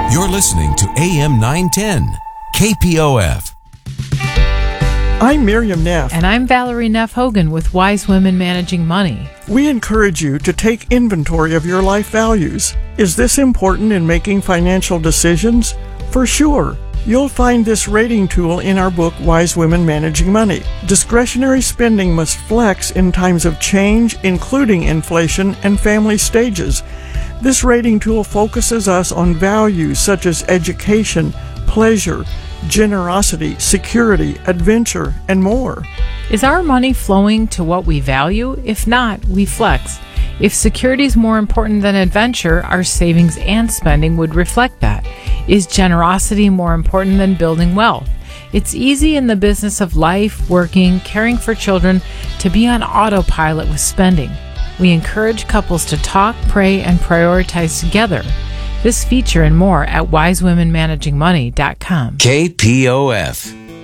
You're listening to AM 910, KPOF. I'm Miriam Neff. And I'm Valerie Neff Hogan with Wise Women Managing Money. We encourage you to take inventory of your life values. Is this important in making financial decisions? For sure. You'll find this rating tool in our book, Wise Women Managing Money. Discretionary spending must flex in times of change, including inflation and family stages. This rating tool focuses us on values such as education, pleasure, generosity, security, adventure, and more. Is our money flowing to what we value? If not, we flex. If security is more important than adventure, our savings and spending would reflect that. Is generosity more important than building wealth? It's easy in the business of life, working, caring for children to be on autopilot with spending. We encourage couples to talk, pray, and prioritize together. This feature and more at wisewomenmanagingmoney.com. KPOF.